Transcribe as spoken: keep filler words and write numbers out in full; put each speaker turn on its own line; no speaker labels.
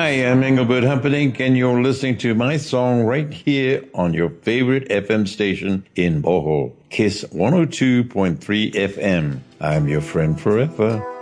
Hi, I'm Engelbert Humperdinck, and you're listening to my song right here on your favorite F M station in Bohol, Kiss one oh two point three F M. I'm your friend forever.